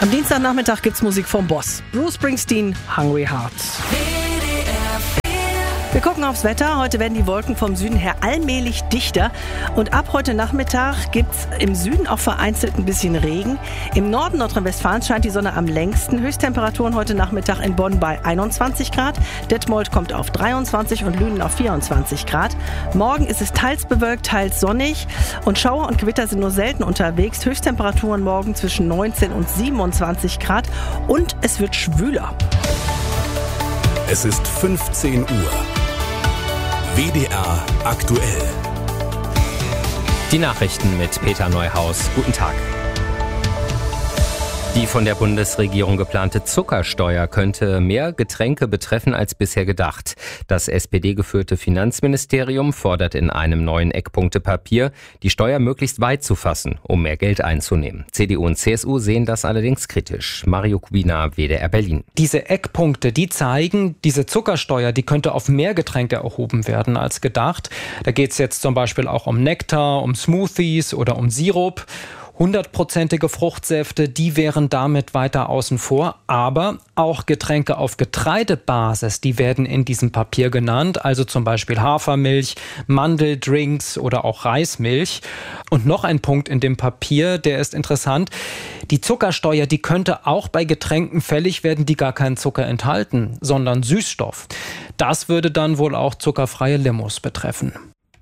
Am Dienstagnachmittag gibt's Musik vom Boss. Bruce Springsteen, Hungry Hearts. Wir gucken aufs Wetter. Heute werden die Wolken vom Süden her allmählich dichter. Und ab heute Nachmittag gibt's im Süden auch vereinzelt ein bisschen Regen. Im Norden Nordrhein-Westfalens scheint die Sonne am längsten. Höchsttemperaturen heute Nachmittag in Bonn bei 21 Grad. Detmold kommt auf 23 und Lünen auf 24 Grad. Morgen ist es teils bewölkt, teils sonnig. Und Schauer und Gewitter sind nur selten unterwegs. Höchsttemperaturen morgen zwischen 19 und 27 Grad. Und es wird schwüler. Es ist 15 Uhr. WDR aktuell. Die Nachrichten mit Peter Neuhaus. Guten Tag. Die von der Bundesregierung geplante Zuckersteuer könnte mehr Getränke betreffen als bisher gedacht. Das SPD-geführte Finanzministerium fordert in einem neuen Eckpunktepapier, die Steuer möglichst weit zu fassen, um mehr Geld einzunehmen. CDU und CSU sehen das allerdings kritisch. Mario Kubina, WDR Berlin. Diese Eckpunkte, die zeigen, diese Zuckersteuer, die könnte auf mehr Getränke erhoben werden als gedacht. Da geht es jetzt zum Beispiel auch um Nektar, um Smoothies oder um Sirup. 100%ige Fruchtsäfte, die wären damit weiter außen vor. Aber auch Getränke auf Getreidebasis, die werden in diesem Papier genannt. Also zum Beispiel Hafermilch, Mandeldrinks oder auch Reismilch. Und noch ein Punkt in dem Papier, der ist interessant. Die Zuckersteuer, die könnte auch bei Getränken fällig werden, die gar keinen Zucker enthalten, sondern Süßstoff. Das würde dann wohl auch zuckerfreie Limos betreffen.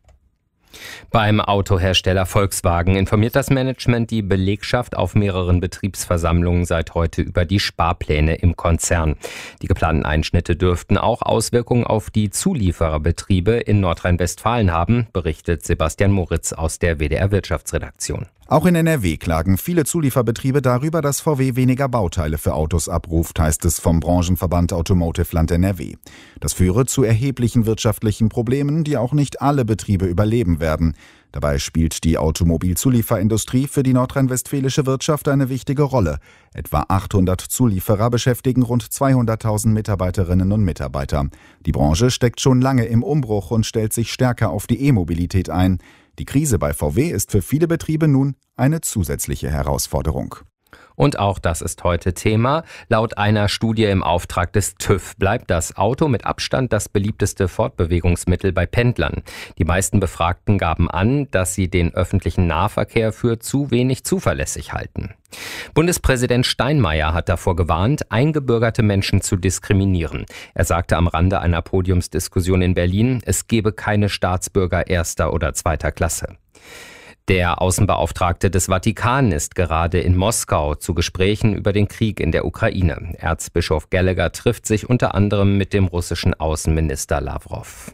Beim Autohersteller Volkswagen informiert das Management die Belegschaft auf mehreren Betriebsversammlungen seit heute über die Sparpläne im Konzern. Die geplanten Einschnitte dürften auch Auswirkungen auf die Zuliefererbetriebe in Nordrhein-Westfalen haben, berichtet Sebastian Moritz aus der WDR Wirtschaftsredaktion. Auch in NRW klagen viele Zulieferbetriebe darüber, dass VW weniger Bauteile für Autos abruft, heißt es vom Branchenverband Automotive Land NRW. Das führe zu erheblichen wirtschaftlichen Problemen, die auch nicht alle Betriebe überleben werden. Dabei spielt die Automobilzulieferindustrie für die nordrhein-westfälische Wirtschaft eine wichtige Rolle. Etwa 800 Zulieferer beschäftigen rund 200.000 Mitarbeiterinnen und Mitarbeiter. Die Branche steckt schon lange im Umbruch und stellt sich stärker auf die E-Mobilität ein. Die Krise bei VW ist für viele Betriebe nun eine zusätzliche Herausforderung. Und auch das ist heute Thema. Laut einer Studie im Auftrag des TÜV bleibt das Auto mit Abstand das beliebteste Fortbewegungsmittel bei Pendlern. Die meisten Befragten gaben an, dass sie den öffentlichen Nahverkehr für zu wenig zuverlässig halten. Bundespräsident Steinmeier hat davor gewarnt, eingebürgerte Menschen zu diskriminieren. Er sagte am Rande einer Podiumsdiskussion in Berlin, es gebe keine Staatsbürger erster oder zweiter Klasse. Der Außenbeauftragte des Vatikan ist gerade in Moskau zu Gesprächen über den Krieg in der Ukraine. Erzbischof Gallagher trifft sich unter anderem mit dem russischen Außenminister Lavrov.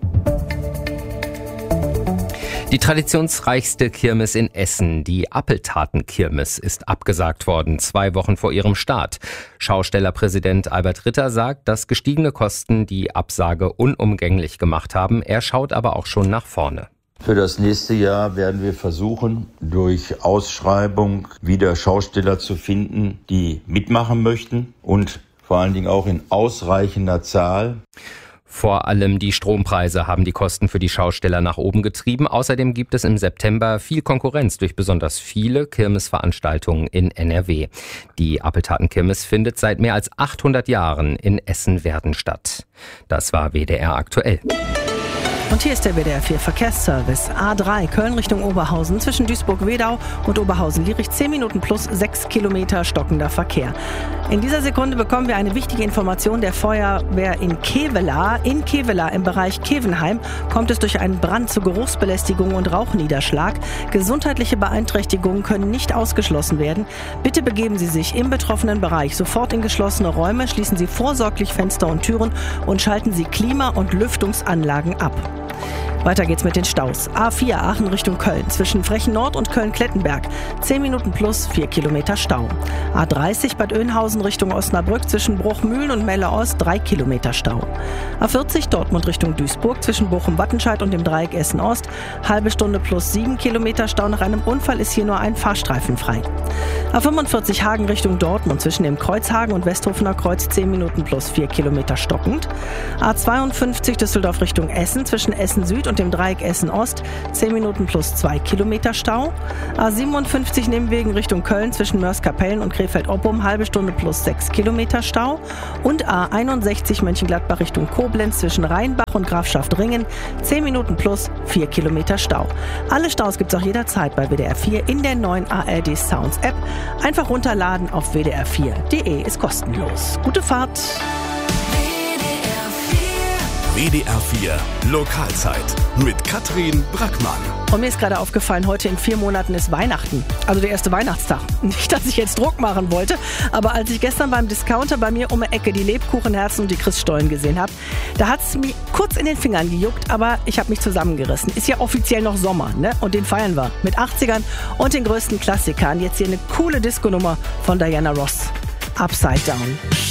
Die traditionsreichste Kirmes in Essen, die Appeltatenkirmes, ist abgesagt worden, 2 Wochen vor ihrem Start. Schaustellerpräsident Albert Ritter sagt, dass gestiegene Kosten die Absage unumgänglich gemacht haben. Er schaut aber auch schon nach vorne. Für das nächste Jahr werden wir versuchen, durch Ausschreibung wieder Schausteller zu finden, die mitmachen möchten und vor allen Dingen auch in ausreichender Zahl. Vor allem die Strompreise haben die Kosten für die Schausteller nach oben getrieben. Außerdem gibt es im September viel Konkurrenz durch besonders viele Kirmesveranstaltungen in NRW. Die Appeltatenkirmes findet seit mehr als 800 Jahren in Essen-Werden statt. Das war WDR aktuell. Und hier ist der WDR 4 Verkehrsservice. A3 Köln Richtung Oberhausen zwischen Duisburg-Wedau und Oberhausen-Lierich 10 Minuten plus 6 Kilometer stockender Verkehr. In dieser Sekunde bekommen wir eine wichtige Information der Feuerwehr in Kevela. In Kevela im Bereich Kevenheim kommt es durch einen Brand zu Geruchsbelästigung und Rauchniederschlag. Gesundheitliche Beeinträchtigungen können nicht ausgeschlossen werden. Bitte begeben Sie sich im betroffenen Bereich sofort in geschlossene Räume, schließen Sie vorsorglich Fenster und Türen und schalten Sie Klima- und Lüftungsanlagen ab. Weiter geht's mit den Staus. A4 Aachen Richtung Köln zwischen Frechen Nord und Köln-Klettenberg 10 Minuten plus 4 Kilometer Stau. A30 Bad Oeynhausen Richtung Osnabrück zwischen Bruchmühlen und Melle Ost 3 Kilometer Stau. A40 Dortmund Richtung Duisburg zwischen Bochum-Wattenscheid und dem Dreieck Essen Ost halbe Stunde plus 7 Kilometer Stau. Nach einem Unfall ist hier nur ein Fahrstreifen frei. A45 Hagen Richtung Dortmund zwischen dem Kreuzhagen und Westhofener Kreuz 10 Minuten plus 4 Kilometer stockend. A52 Düsseldorf Richtung Essen zwischen Essen Süd und und dem Dreieck Essen-Ost 10 Minuten plus 2 Kilometer Stau. A57 Nimwegen Richtung Köln zwischen Mörs-Kapellen und Krefeld-Oppum, halbe Stunde plus 6 Kilometer Stau. Und A61 Mönchengladbach Richtung Koblenz zwischen Rheinbach und Grafschaft-Ringen 10 Minuten plus 4 Kilometer Stau. Alle Staus gibt es auch jederzeit bei WDR 4 in der neuen ARD Sounds App. Einfach runterladen auf wdr4.de, ist kostenlos. Gute Fahrt! WDR 4 Lokalzeit mit Katrin Brackmann. Und mir ist gerade aufgefallen, heute in 4 Monaten ist Weihnachten. Also der erste Weihnachtstag. Nicht, dass ich jetzt Druck machen wollte, aber als ich gestern beim Discounter bei mir um die Ecke die Lebkuchenherzen und die Christstollen gesehen habe, da hat es mir kurz in den Fingern gejuckt, aber ich habe mich zusammengerissen. Ist ja offiziell noch Sommer, ne? Und den feiern wir mit 80ern und den größten Klassikern. Jetzt hier eine coole Disco-Nummer von Diana Ross. Upside Down.